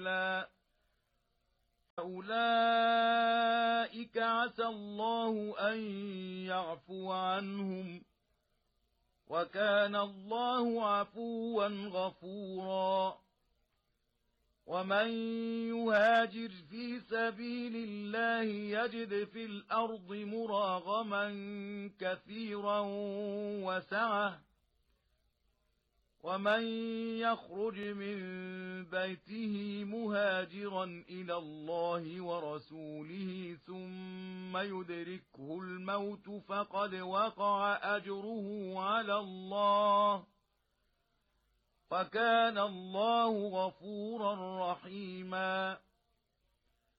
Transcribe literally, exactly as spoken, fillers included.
أولئك عسى الله أن يعفو عنهم وكان الله عفوا غفورا ومن يهاجر في سبيل الله يجد في الأرض مراغما كثيرا وسعة ومن يخرج من بيته مهاجرا إلى الله ورسوله ثم يدركه الموت فقد وقع أجره على الله وكان الله غفورا رحيما